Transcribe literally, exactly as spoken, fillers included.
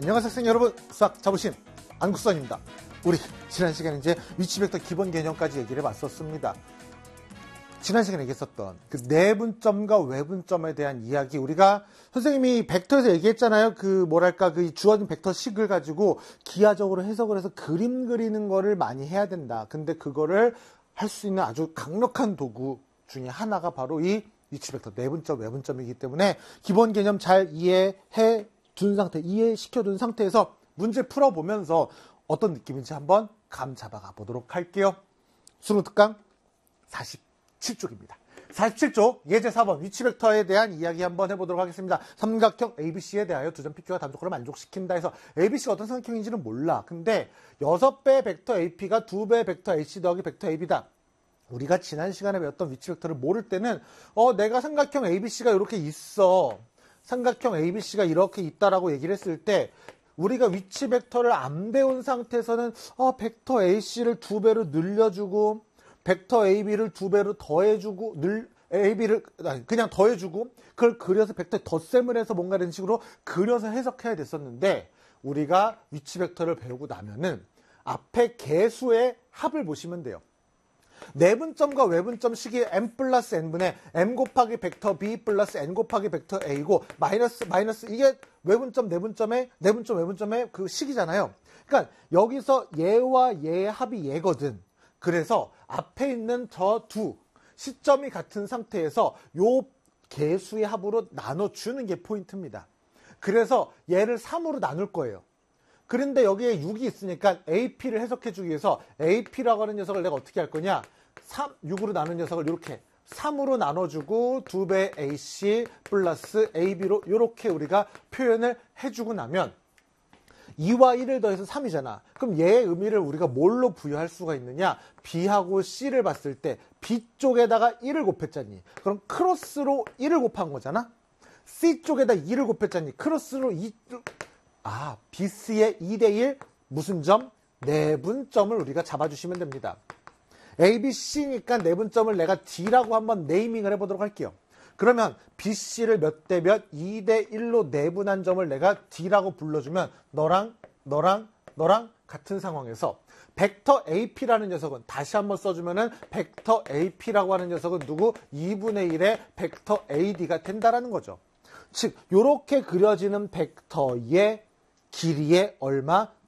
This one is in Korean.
안녕하세요 학생 여러분, 수학 자부심 안국선입니다. 우리 지난 시간에 이제 위치 벡터 기본 개념까지 얘기를 해봤었습니다. 지난 시간에 얘기했었던 그 내분점과 외분점에 대한 이야기, 우리가 선생님이 벡터에서 얘기했잖아요. 그 뭐랄까 그 주어진 벡터식을 가지고 기하적으로 해석을 해서 그림 그리는 거를 많이 해야 된다. 근데 그거를 할 수 있는 아주 강력한 도구 중에 하나가 바로 이 위치 벡터 내분점 외분점이기 때문에 기본 개념 잘 이해해 둔 상태, 이해시켜 둔 상태에서 문제 풀어보면서 어떤 느낌인지 한번 감 잡아가 보도록 할게요. 수능 특강 사십칠 쪽입니다. 사십칠 쪽 예제 사 번 위치 벡터에 대한 이야기 한번 해보도록 하겠습니다. 삼각형 에이비씨에 대하여 두 점 피큐가 단독으로 만족시킨다 해서 에이비씨가 어떤 삼각형인지는 몰라. 근데 여섯 배 벡터 에이피가 두 배 벡터 에이씨 더하기 벡터 에이비다. 우리가 지난 시간에 배웠던 위치 벡터를 모를 때는 어 내가 삼각형 에이비씨가 이렇게 있어. 삼각형 에이비씨가 이렇게 있다라고 얘기를 했을 때 우리가 위치 벡터를 안 배운 상태에서는 어 벡터 에이씨를 두 배로 늘려주고 벡터 에이비를 두 배로 더해주고 늘 에이비를 아니, 그냥 더해주고 그걸 그려서 벡터 덧셈을 해서 뭔가 이런 식으로 그려서 해석해야 됐었는데, 우리가 위치 벡터를 배우고 나면은 앞에 개수의 합을 보시면 돼요. 내분점과 외분점 식이 m 플러스 n분의 m 곱하기 벡터 b 플러스 n 곱하기 벡터 a고 마이너스 마이너스 이게 외분점 내분점의 내분점 외분점의 그 식이잖아요. 그러니까 여기서 얘와 얘의 합이 얘거든. 그래서 앞에 있는 저 두 시점이 같은 상태에서 요 개수의 합으로 나눠주는 게 포인트입니다. 그래서 얘를 삼으로 나눌 거예요. 그런데 여기에 육이 있으니까 에이피를 해석해주기 위해서 에이피라고 하는 녀석을 내가 어떻게 할 거냐, 삼, 육으로 나눈 녀석을 이렇게 삼으로 나눠주고 두 배 에이씨 플러스 에이비로 이렇게 우리가 표현을 해주고 나면 이와 일을 더해서 삼이잖아. 그럼 얘의 의미를 우리가 뭘로 부여할 수가 있느냐, B하고 C를 봤을 때 B 쪽에다가 일을 곱했잖니. 그럼 크로스로 일을 곱한 거잖아. C 쪽에다 이를 곱했잖니. 크로스로 이, 아, 비씨의 이 대 일 무슨 점? 내분점을 우리가 잡아주시면 됩니다. 에이비씨니까 내분점을 내가 D라고 한번 네이밍을 해보도록 할게요. 그러면 비씨를 몇 대 몇 이 대 일로 내분한 점을 내가 D라고 불러주면 너랑 너랑 너랑 같은 상황에서 벡터 에이피라는 녀석은 다시 한번 써주면은 벡터 에이피라고 하는 녀석은 누구? 이분의 일의 벡터 에이디가 된다라는 거죠. 즉 이렇게 그려지는 벡터의 길이의 얼마?